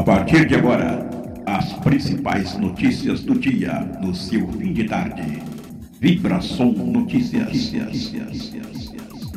partir de agora, as principais notícias do dia no seu fim de tarde. Vibração Notícias.